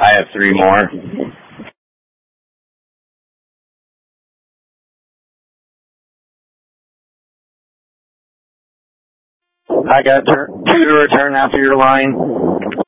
I have three more. I got two to return after your line.